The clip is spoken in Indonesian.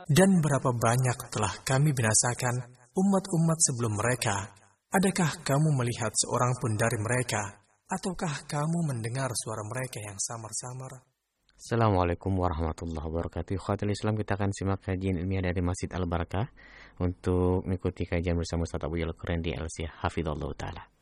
Dan berapa banyak telah kami binasakan umat-umat sebelum mereka. Adakah kamu melihat seorang pun dari mereka? Ataukah kamu mendengar suara mereka yang samar-samar? Assalamualaikum warahmatullahi wabarakatuh. Ikhwatul Islam, kita akan simak kajian ilmiah dari Masjid Al-Barakah untuk mengikuti kajian bersama Ustaz Abu Al-Quran di LC Hafizallahu Ta'ala.